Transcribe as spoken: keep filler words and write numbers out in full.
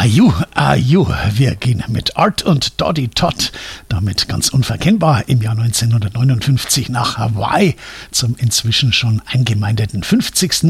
Aju, aju, wir gehen mit Art und Doddy Todd, damit ganz unverkennbar im Jahr neunzehnhundertneunundfünfzig nach Hawaii zum inzwischen schon eingemeindeten fünfzigsten